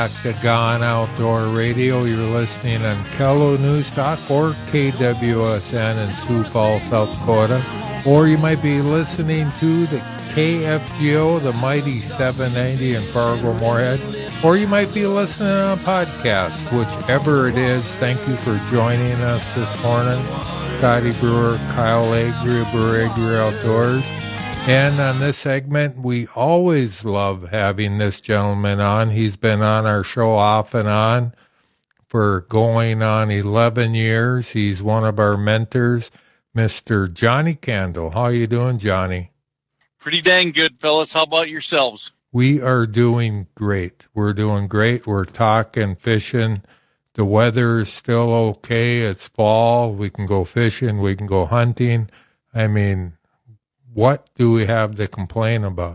Back to Gone Outdoor Radio. You're listening on Kello News Talk or KWSN in Sioux Falls, South Dakota. Or you might be listening to the KFGO, the Mighty 790 in Fargo, Moorhead. Or you might be listening on a podcast. Whichever it is, thank you for joining us this morning. Scotty Brewer, Kyle Agri, Brewer Agri Outdoors. And on this segment, we always love having this gentleman on. He's been on our show off and on for going on 11 years. He's one of our mentors, Mr. Johnny Candle. How you doing, Johnny? Pretty dang good, fellas. How about yourselves? We are doing great. We're doing great. We're talking fishing. The weather is still okay. It's fall. We can go fishing. We can go hunting. I mean, what do we have to complain about?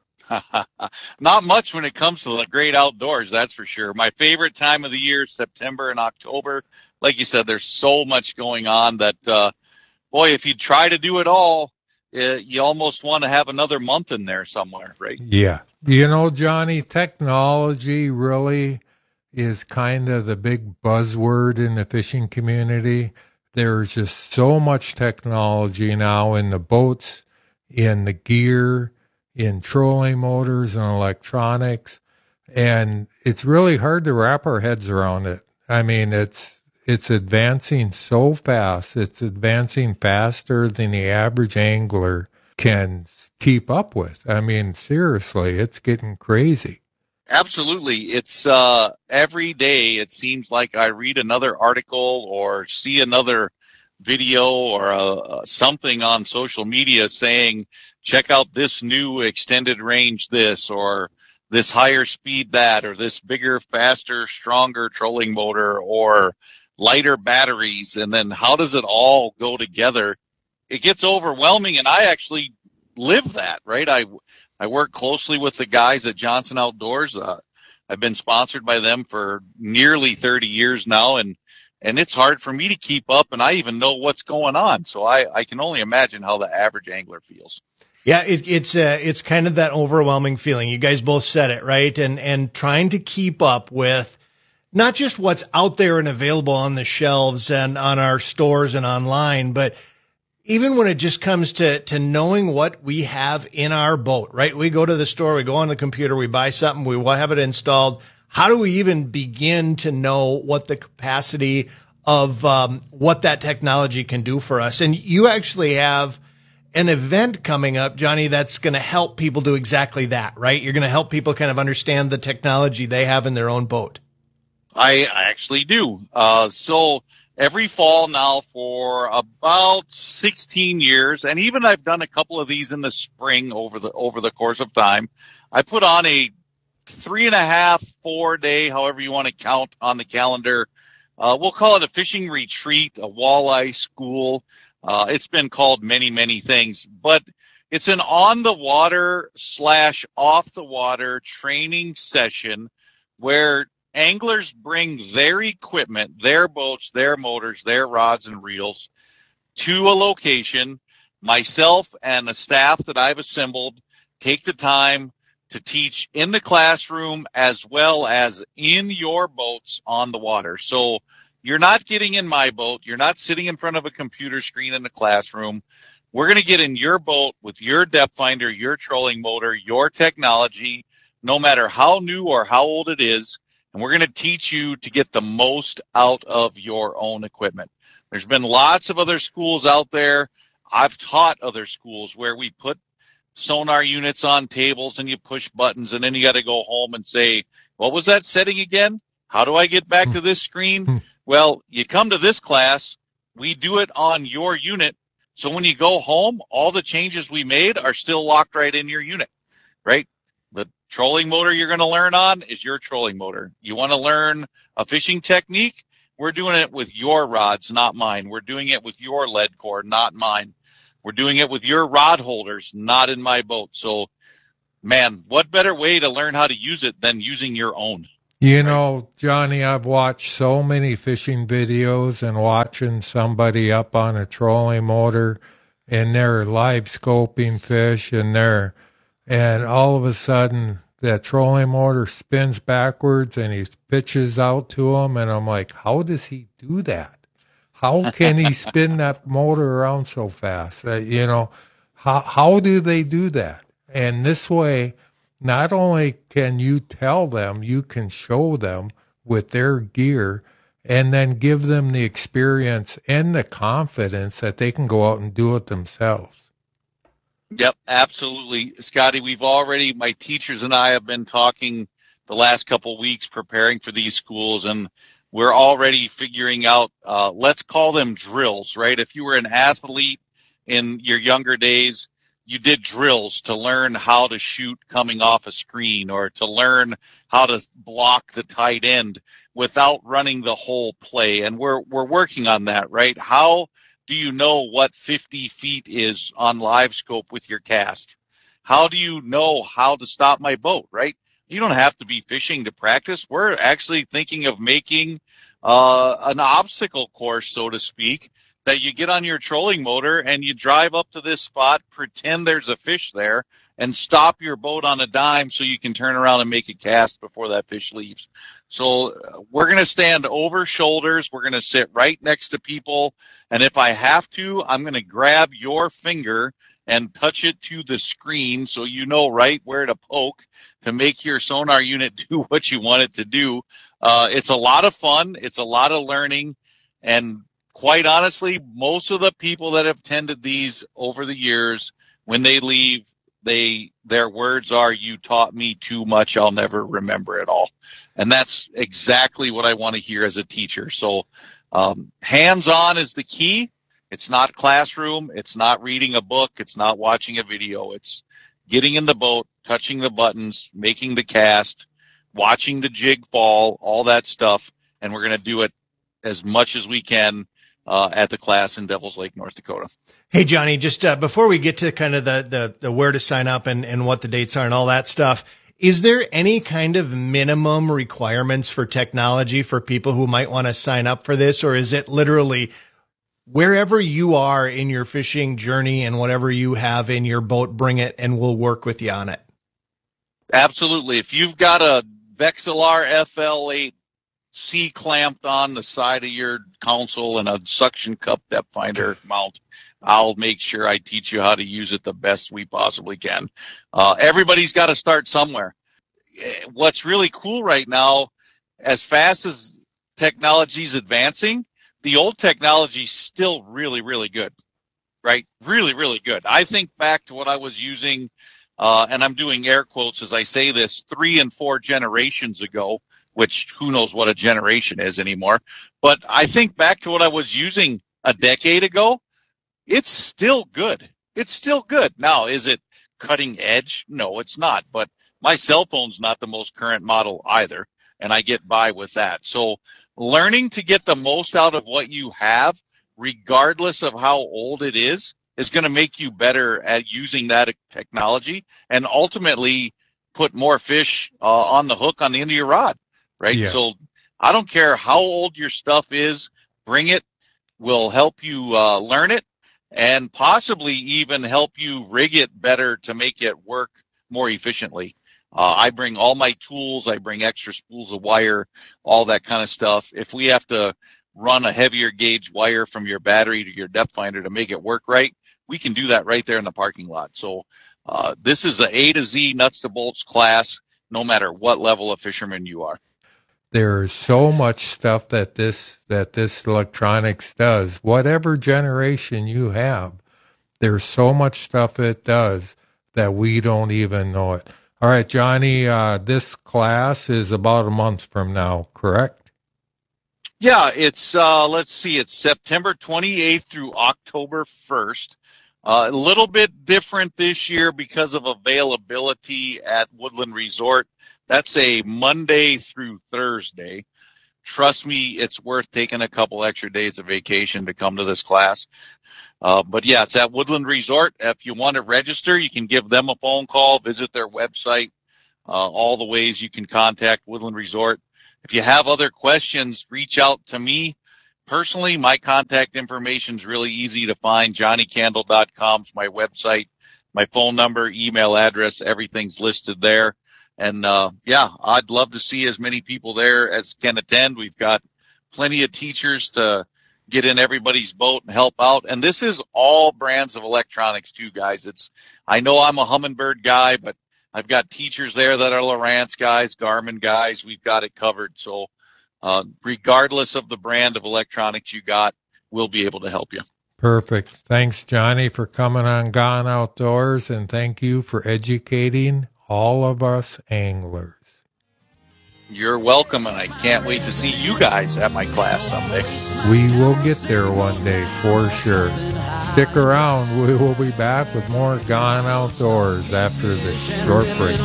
Not much when it comes to the great outdoors, that's for sure. My favorite time of the year, September and October. Like you said, there's so much going on that, boy, if you try to do it all, you almost want to have another month in there somewhere, right? Yeah. You know, Johnny, technology really is kind of the big buzzword in the fishing community. There's just so much technology now in the boats, in the gear, in trolling motors and electronics, and it's really hard to wrap our heads around it. I mean, it's advancing so fast. It's advancing faster than the average angler can keep up with. I mean, seriously, it's getting crazy. Absolutely. It's every day it seems like I read another article or see another video or something on social media saying, check out this new extended range this, or this higher speed that, or this bigger, faster, stronger trolling motor, or lighter batteries. And then how does it all go together? It gets overwhelming, and I actually live that, right? I work closely with the guys at Johnson Outdoors. I've been sponsored by them for nearly 30 years now, and it's hard for me to keep up, and I even know what's going on. So I can only imagine how the average angler feels. Yeah, it's kind of that overwhelming feeling. You guys both said it, right? And trying to keep up with not just what's out there and available on the shelves and on our stores and online, but even when it just comes to knowing what we have in our boat, right? We go to the store, we go on the computer, we buy something, we will have it installed. How do we even begin to know what the capacity of what that technology can do for us? And you actually have an event coming up, Johnny, that's going to help people do exactly that, right? You're going to help people kind of understand the technology they have in their own boat. I actually do. So every fall now for about 16 years, and even I've done a couple of these in the spring over the course of time, I put on a 3.5, 4 day, however you want to count on the calendar. We'll call it a fishing retreat, a walleye school. It's been called many, many things, but it's an on the water / off the water training session where anglers bring their equipment, their boats, their motors, their rods and reels to a location. Myself and the staff that I've assembled take the time to teach in the classroom as well as in your boats on the water. So you're not getting in my boat. You're not sitting in front of a computer screen in the classroom. We're going to get in your boat with your depth finder, your trolling motor, your technology, no matter how new or how old it is. And we're going to teach you to get the most out of your own equipment. There's been lots of other schools out there. I've taught other schools where we put sonar units on tables and you push buttons and then you got to go home and say, what was that setting again? How do I get back to this screen? Well, you come to this class, we do it on your unit. So when you go home, all the changes we made are still locked right in your unit, right? The trolling motor you're going to learn on is your trolling motor. You want to learn a fishing technique? We're doing it with your rods, not mine. We're doing it with your lead cord, not mine. We're doing it with your rod holders, not in my boat. So, man, what better way to learn how to use it than using your own? You know, Johnny, I've watched so many fishing videos and watching somebody up on a trolling motor and they're live scoping fish and all of a sudden the trolling motor spins backwards and he pitches out to him, and I'm like, how does he do that? How can he spin that motor around so fast? How do they do that? And this way, not only can you tell them, you can show them with their gear, and then give them the experience and the confidence that they can go out and do it themselves. Yep, absolutely. Scotty, my teachers and I have been talking the last couple of weeks preparing for these schools, and we're already figuring out, let's call them drills, right? If you were an athlete in your younger days, you did drills to learn how to shoot coming off a screen or to learn how to block the tight end without running the whole play. And we're working on that, right? How do you know what 50 feet is on live scope with your cast? How do you know how to stop my boat, right? You don't have to be fishing to practice. We're actually thinking of making an obstacle course, so to speak, that you get on your trolling motor and you drive up to this spot, pretend there's a fish there, and stop your boat on a dime so you can turn around and make a cast before that fish leaves. So we're going to stand over shoulders. We're going to sit right next to people. And if I have to, I'm going to grab your finger and touch it to the screen so you know right where to poke to make your sonar unit do what you want it to do. It's a lot of fun. It's a lot of learning. And quite honestly, most of the people that have attended these over the years, when they leave, their words are, "You taught me too much. I'll never remember it all." And that's exactly what I want to hear as a teacher. So hands-on is the key. It's not classroom. It's not reading a book. It's not watching a video. It's getting in the boat, touching the buttons, making the cast, watching the jig fall, all that stuff. And we're going to do it as much as we can at the class in Devils Lake, North Dakota. Hey, Johnny, just before we get to kind of the where to sign up and what the dates are and all that stuff, is there any kind of minimum requirements for technology for people who might want to sign up for this? Or is it literally wherever you are in your fishing journey and whatever you have in your boat, bring it and we'll work with you on it? Absolutely. If you've got a Vexilar FL8 C clamped on the side of your console and a suction cup depth finder mount, I'll make sure I teach you how to use it the best we possibly can. Everybody's got to start somewhere. What's really cool right now, as fast as technology's advancing, the old technology's still really, really good, right? Really, really good. I think back to what I was using, and I'm doing air quotes as I say this, 3 and 4 generations ago, which who knows what a generation is anymore. But I think back to what I was using a decade ago. It's still good. It's still good. Now, is it cutting edge? No, it's not. But my cell phone's not the most current model either, and I get by with that. So learning to get the most out of what you have, regardless of how old it is going to make you better at using that technology and ultimately put more fish on the hook on the end of your rod, right? Yeah. So I don't care how old your stuff is, bring it. We'll help you learn it and possibly even help you rig it better to make it work more efficiently. I bring all my tools. I bring extra spools of wire, all that kind of stuff. If we have to run a heavier gauge wire from your battery to your depth finder to make it work right, we can do that right there in the parking lot. So this is a A to Z nuts to bolts class, no matter what level of fisherman you are. There's so much stuff that this electronics does. Whatever generation you have, there's so much stuff it does that we don't even know it. All right, Johnny, this class is about a month from now, correct? Yeah, it's let's see, it's September 28th through October 1st. A little bit different this year because of availability at Woodland Resort. That's a Monday through Thursday. Trust me, it's worth taking a couple extra days of vacation to come to this class. But yeah, it's at Woodland Resort. If you want to register, you can give them a phone call, visit their website, all the ways you can contact Woodland Resort. If you have other questions, reach out to me. Personally, my contact information is really easy to find. JohnnyCandle.com is my website. My phone number, email address, everything's listed there. And I'd love to see as many people there as can attend. We've got plenty of teachers to get in everybody's boat and help out. And this is all brands of electronics too, guys. I know I'm a Humminbird guy, but I've got teachers there that are Lowrance guys, Garmin guys. We've got it covered. So regardless of the brand of electronics you got, we'll be able to help you. Perfect. Thanks, Johnny, for coming on Gone Outdoors, and thank you for educating all of us anglers. You're welcome, and I can't wait to see you guys at my class someday. We will get there one day for sure. Stick around. We will be back with more Gone Outdoors after this short break.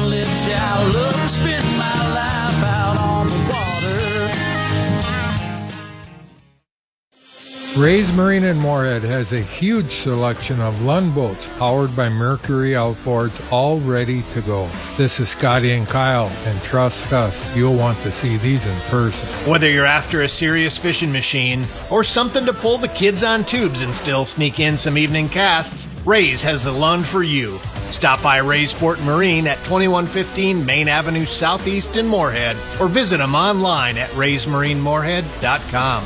Ray's Marine in Moorhead has a huge selection of Lund boats powered by Mercury outboards, all ready to go. This is Scotty and Kyle, and trust us, you'll want to see these in person. Whether you're after a serious fishing machine or something to pull the kids on tubes and still sneak in some evening casts, Ray's has the Lund for you. Stop by Ray's Sport Marine at 2115 Main Avenue Southeast in Moorhead, or visit them online at raysmarinemoorhead.com.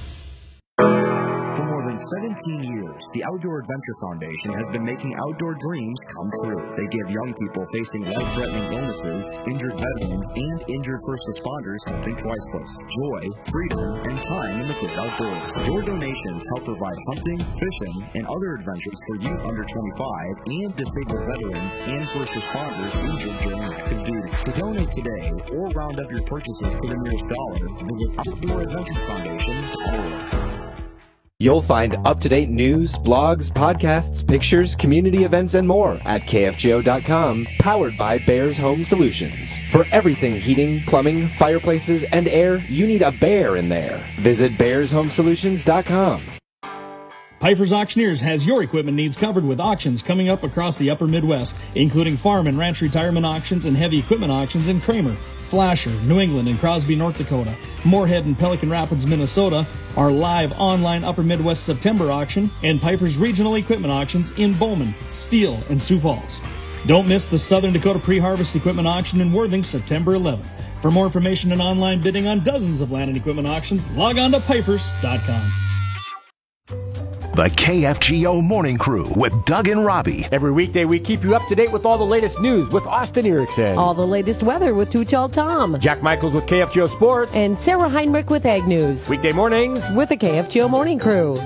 17 years, the Outdoor Adventure Foundation has been making outdoor dreams come true. They give young people facing life-threatening illnesses, injured veterans, and injured first responders something priceless: joy, freedom, and time in the great outdoors. Your donations help provide hunting, fishing, and other adventures for youth under 25 and disabled veterans and first responders injured during active duty. To donate today or round up your purchases to the nearest dollar, visit OutdoorAdventureFoundation.org. You'll find up-to-date news, blogs, podcasts, pictures, community events, and more at KFGO.com, powered by Bears Home Solutions. For everything heating, plumbing, fireplaces, and air, you need a bear in there. Visit BearsHomeSolutions.com. Piper's Auctioneers has your equipment needs covered with auctions coming up across the upper Midwest, including farm and ranch retirement auctions and heavy equipment auctions in Kramer, Flasher, New England, and Crosby, North Dakota. Moorhead and Pelican Rapids, Minnesota, our live online Upper Midwest September auction, and Piper's regional equipment auctions in Bowman, Steele, and Sioux Falls. Don't miss the Southern Dakota Pre-Harvest Equipment Auction in Worthing, September 11th. For more information and online bidding on dozens of land and equipment auctions, log on to pipers.com. The KFGO Morning Crew with Doug and Robbie. Every weekday we keep you up to date with all the latest news with Austin Erickson. All the latest weather with Too Tall Tom. Jack Michaels with KFGO Sports. And Sarah Heinrich with Ag News. Weekday mornings with the KFGO Morning Crew.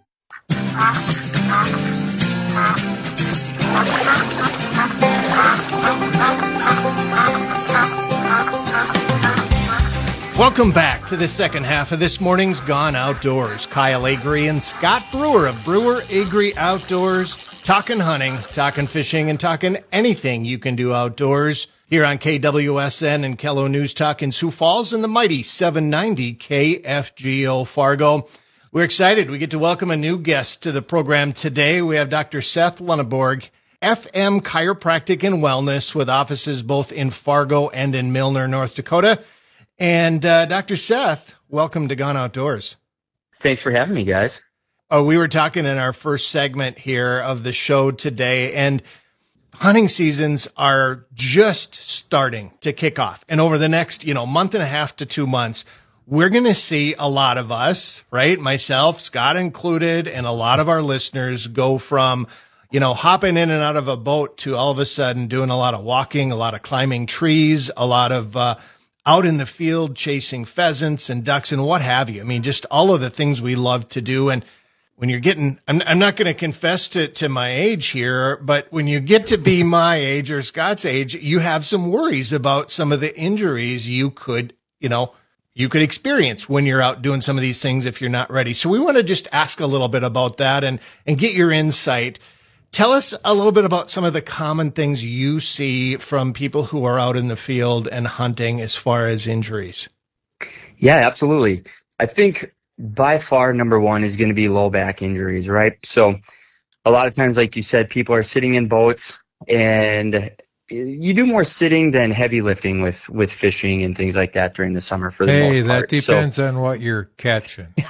Welcome back to the second half of this morning's Gone Outdoors. Kyle Agri and Scott Brewer of Brewer Agri Outdoors, talking hunting, talking fishing, and talking anything you can do outdoors here on KWSN and Kello News Talk in Sioux Falls and the mighty 790 KFGO Fargo. We're excited. We get to welcome a new guest to the program today. We have Dr. Seth Lunneborg, FM Chiropractic and Wellness, with offices both in Fargo and in Milner, North Dakota. And Dr. Seth, welcome to Gone Outdoors. Thanks for having me, guys. We were talking in our first segment here of the show today, and hunting seasons are just starting to kick off. And over the next, month and a half to 2 months, we're going to see a lot of us, right? Myself, Scott included, and a lot of our listeners go from, hopping in and out of a boat to all of a sudden doing a lot of walking, a lot of climbing trees, a lot of out in the field chasing pheasants and ducks and what have you. I mean, just all of the things we love to do. And when you're getting, I'm not going to confess to my age here, but when you get to be my age or Scott's age, you have some worries about some of the injuries you could experience when you're out doing some of these things if you're not ready. So we want to just ask a little bit about that and get your insight. Tell us a little bit about some of the common things you see from people who are out in the field and hunting as far as injuries. Yeah, absolutely. I think by far number one is going to be low back injuries, right? So a lot of times, like you said, people are sitting in boats, and you do more sitting than heavy lifting with fishing and things like that during the summer for the most part. Hey, that depends on what you're catching.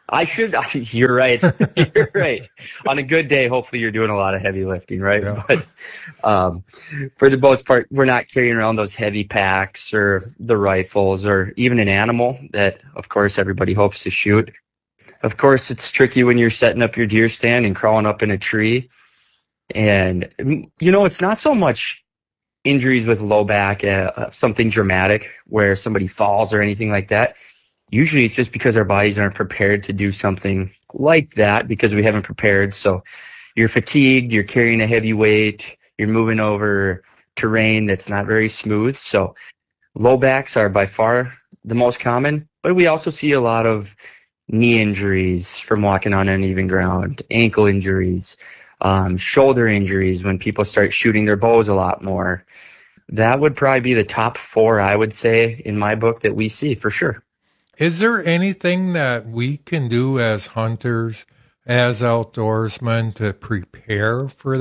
You're right. You're right. On a good day, hopefully you're doing a lot of heavy lifting, right? Yeah. But for the most part, we're not carrying around those heavy packs or the rifles or even an animal that, of course, everybody hopes to shoot. Of course, it's tricky when you're setting up your deer stand and crawling up in a tree. And, it's not so much injuries with low back, something dramatic where somebody falls or anything like that. Usually it's just because our bodies aren't prepared to do something like that because we haven't prepared. So you're fatigued, you're carrying a heavy weight, you're moving over terrain that's not very smooth. So low backs are by far the most common, but we also see a lot of knee injuries from walking on uneven ground, ankle injuries, shoulder injuries when people start shooting their bows a lot more. That would probably be the top 4, I would say, in my book that we see for sure. Is there anything that we can do as hunters, as outdoorsmen to prepare for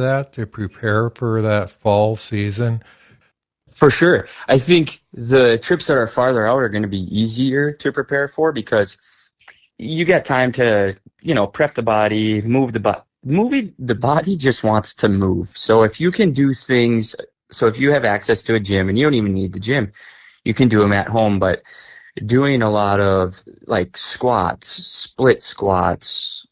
that fall season? For sure. I think the trips that are farther out are going to be easier to prepare for because you got time to, prep the body, move the body. The body just wants to move. So if you can do things, if you have access to a gym and you don't even need the gym, you can do them at home, but doing a lot of like squats, split squats,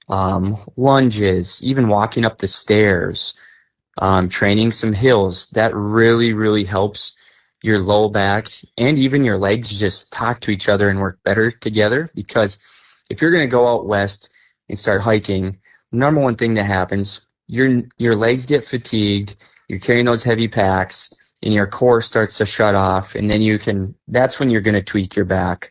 lunges, even walking up the stairs, training some hills, that really, really helps your low back and even your legs just talk to each other and work better together. Because if you're going to go out west and start hiking, the number one thing that happens, your legs get fatigued, you're carrying those heavy packs, and your core starts to shut off, and then that's when you're going to tweak your back.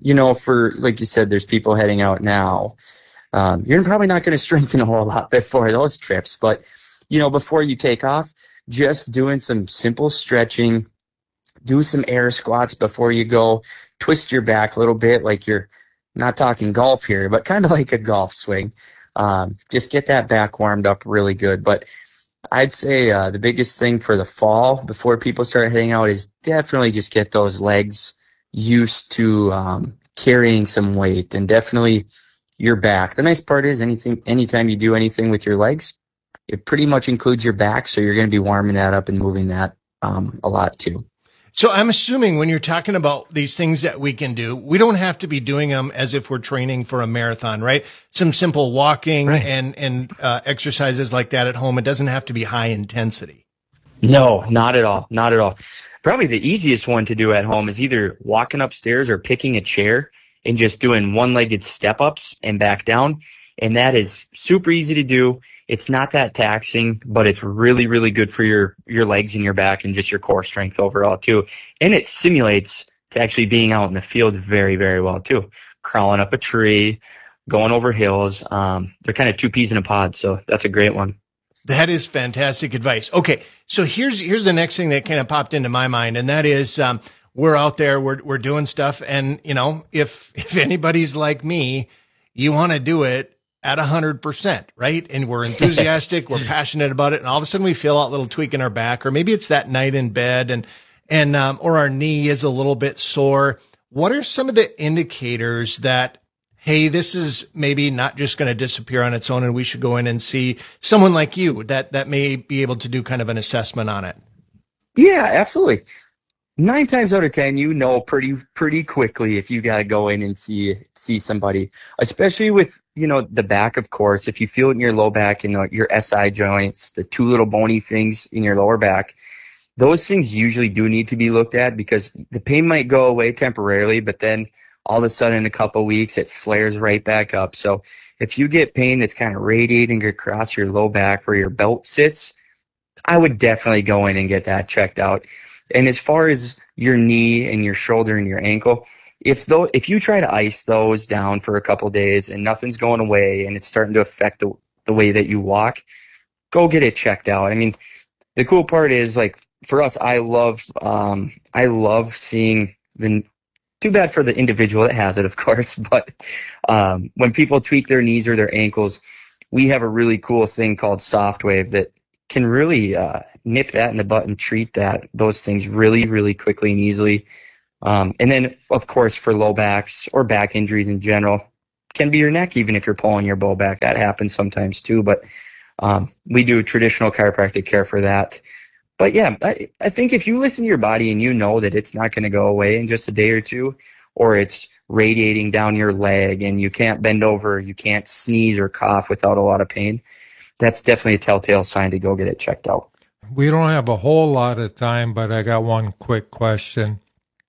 For, like you said, there's people heading out now. You're probably not going to strengthen a whole lot before those trips, but, before you take off, just doing some simple stretching, do some air squats before you go, twist your back a little bit, like you're not talking golf here, but kind of like a golf swing. Just get that back warmed up really good. But I'd say the biggest thing for the fall before people start heading out is definitely just get those legs used to carrying some weight, and definitely your back. The nice part is anytime you do anything with your legs, it pretty much includes your back, so you're going to be warming that up and moving that a lot too. So I'm assuming when you're talking about these things that we can do, we don't have to be doing them as if we're training for a marathon, right? Some simple walking right. and exercises like that at home. It doesn't have to be high intensity. No, not at all. Not at all. Probably the easiest one to do at home is either walking upstairs or picking a chair and just doing one-legged step-ups and back down. And that is super easy to do. It's not that taxing, but it's really, really good for your legs and your back and just your core strength overall too. And it simulates to actually being out in the field very, very well too. Crawling up a tree, going over hills. They're kind of 2 peas in a pod, so that's a great one. That is fantastic advice. Okay, so here's the next thing that kind of popped into my mind, and that is we're out there, we're doing stuff, and if anybody's like me, you want to do it at 100%, right? And we're enthusiastic, we're passionate about it, and all of a sudden we feel that little tweak in our back, or maybe it's that night in bed, and or our knee is a little bit sore. What are some of the indicators that, hey, this is maybe not just going to disappear on its own, and we should go in and see someone like you that may be able to do kind of an assessment on it? Yeah, absolutely. 9 times out of 10, pretty quickly if you got to go in and see somebody, especially with, the back, of course. If you feel it in your low back and your SI joints, the 2 little bony things in your lower back, those things usually do need to be looked at because the pain might go away temporarily, but then all of a sudden in a couple of weeks, it flares right back up. So if you get pain that's kind of radiating across your low back where your belt sits, I would definitely go in and get that checked out. And as far as your knee and your shoulder and your ankle, if you try to ice those down for a couple of days and nothing's going away and it's starting to affect the way that you walk, go get it checked out. I mean, the cool part is, like, for us, I love seeing too bad for the individual that has it, of course, but when people tweak their knees or their ankles, we have a really cool thing called SoftWave that can really nip that in the butt and treat those things really, really quickly and easily. And then, of course, for low backs or back injuries in general, can be your neck, even if you're pulling your bow back. That happens sometimes too, but we do traditional chiropractic care for that. But yeah, I think if you listen to your body and you know that it's not going to go away in just a day or two, or it's radiating down your leg and you can't bend over, you can't sneeze or cough without a lot of pain, that's definitely a telltale sign to go get it checked out. We don't have a whole lot of time, but I got one quick question.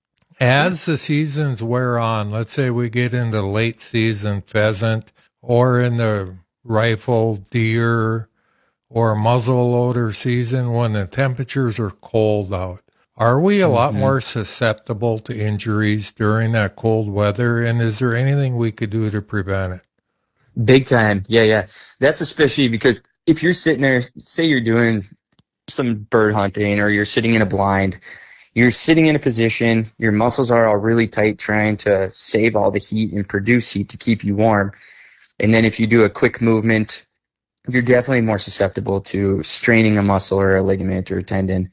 As the seasons wear on, let's say we get into late season pheasant or in the rifle, deer, or muzzleloader season when the temperatures are cold out, are we a lot more susceptible to injuries during that cold weather? And is there anything we could do to prevent it? Big time. Yeah. That's especially because if you're sitting there, say you're doing some bird hunting or you're sitting in a blind, you're sitting in a position, your muscles are all really tight trying to save all the heat and produce heat to keep you warm. And then if you do a quick movement, you're definitely more susceptible to straining a muscle or a ligament or a tendon,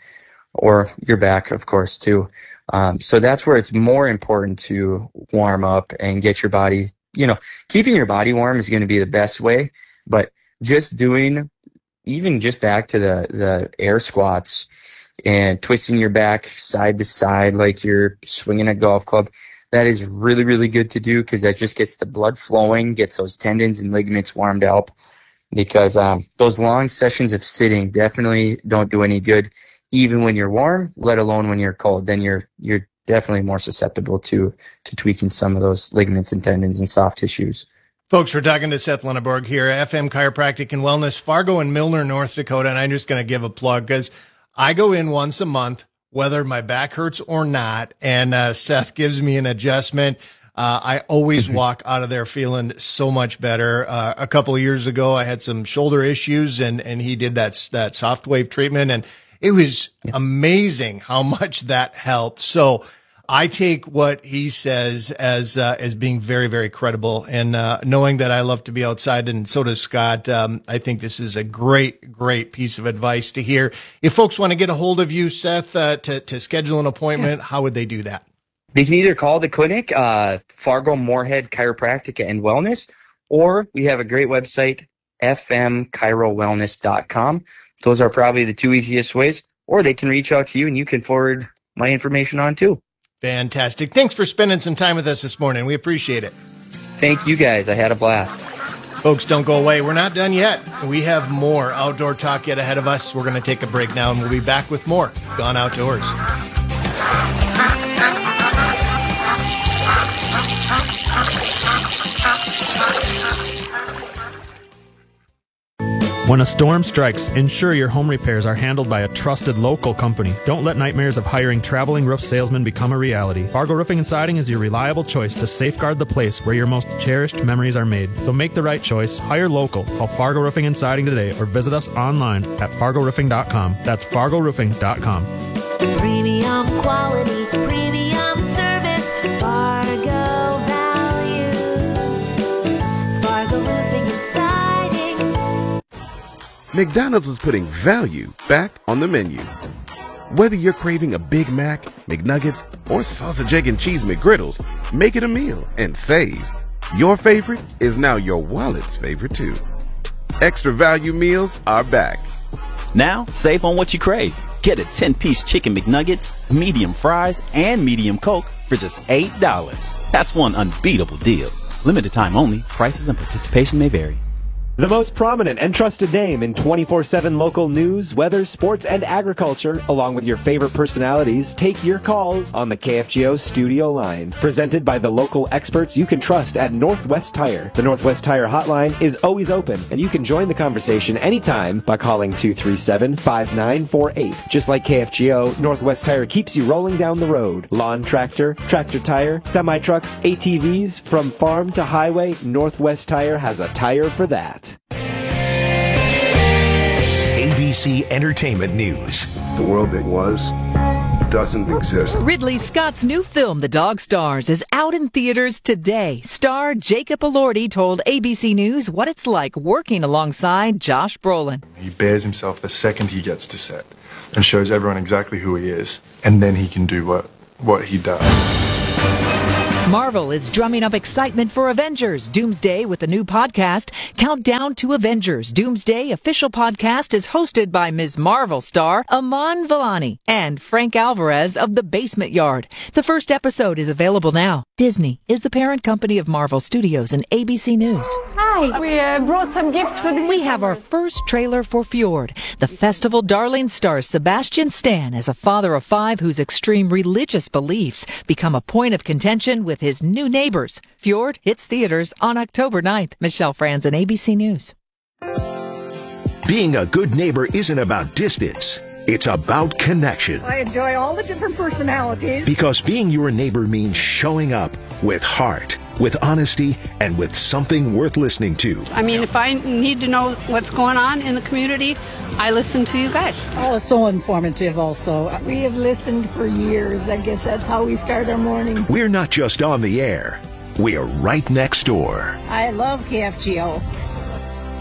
or your back, of course, too. So that's where it's more important to warm up and get your body, keeping your body warm is going to be the best way, but just doing, even just back to the air squats and twisting your back side to side like you're swinging a golf club, that is really, really good to do because that just gets the blood flowing, gets those tendons and ligaments warmed up. Because those long sessions of sitting definitely don't do any good, even when you're warm, let alone when you're cold. Then you're definitely more susceptible to tweaking some of those ligaments and tendons and soft tissues. Folks, we're talking to Seth Lenneborg here, FM Chiropractic and Wellness, Fargo and Milner, North Dakota. And I'm just going to give a plug because I go in once a month, whether my back hurts or not, and Seth gives me an adjustment. I always walk out of there feeling so much better. A couple of years ago, I had some shoulder issues, and he did that soft wave treatment, and it was amazing how much that helped. So I take what he says as being very, very credible, and knowing that I love to be outside, and so does Scott. I think this is a great, great piece of advice to hear. If folks want to get a hold of you, Seth, to schedule an appointment, how would they do that? They can either call the clinic, Fargo Moorhead Chiropractic and Wellness, or we have a great website, fmchirowellness.com. Those are probably the two easiest ways, or they can reach out to you and you can forward my information on too. Fantastic. Thanks for spending some time with us this morning. We appreciate it. Thank you guys. I had a blast. Folks, don't go away. We're not done yet. We have more outdoor talk yet ahead of us. We're going to take a break now, and we'll be back with more Gone Outdoors. When a storm strikes, ensure your home repairs are handled by a trusted local company. Don't let nightmares of hiring traveling roof salesmen become a reality. Fargo Roofing and Siding is your reliable choice to safeguard the place where your most cherished memories are made. So make the right choice. Hire local. Call Fargo Roofing and Siding today or visit us online at fargoroofing.com. That's fargoroofing.com. Premium quality, premium service, Fargo values, Fargo Roofing and Siding. McDonald's is putting value back on the menu. Whether you're craving a Big Mac, McNuggets, or sausage, egg, and cheese McGriddles, make it a meal and save. Your favorite is now your wallet's favorite too. Extra value meals are back. Now, save on what you crave. Get a 10-piece chicken McNuggets, medium fries, and medium Coke for just $8. That's one unbeatable deal. Limited time only. Prices and participation may vary. The most prominent and trusted name in 24/7 local news, weather, sports, and agriculture, along with your favorite personalities, take your calls on the KFGO studio line. Presented by the local experts you can trust at Northwest Tire. The Northwest Tire hotline is always open, and you can join the conversation anytime by calling 237-5948. Just like KFGO, Northwest Tire keeps you rolling down the road. Lawn tractor, tractor tire, semi-trucks, ATVs, from farm to highway, Northwest Tire has a tire for that. ABC Entertainment News. The world that was doesn't exist. Ridley Scott's new film, The Dog Stars, is out in theaters today. Star Jacob Elordi told ABC News what it's like working alongside Josh Brolin. He bears himself the second he gets to set and shows everyone exactly who he is, and then he can do what he does. Marvel is drumming up excitement for Avengers Doomsday with a new podcast, Countdown to Avengers Doomsday official podcast is hosted by Ms. Marvel star Aman Vellani and Frank Alvarez of The Basement Yard. The first episode is available now. Disney is the parent company of Marvel Studios and ABC News. Hi, we brought some gifts for the... We have our first trailer for Fjord. The festival darling stars Sebastian Stan as a father of 5 whose extreme religious beliefs become a point of contention with his new neighbors. Fjord hits theaters on October 9th. Michelle Franzen, ABC News. Being a good neighbor isn't about distance. It's about connection. I enjoy all the different personalities. Because being your neighbor means showing up with heart, with honesty, and with something worth listening to. I mean, if I need to know what's going on in the community, I listen to you guys. Oh, it's so informative also. We have listened for years. I guess that's how we start our morning. We're not just on the air. We're right next door. I love KFGO.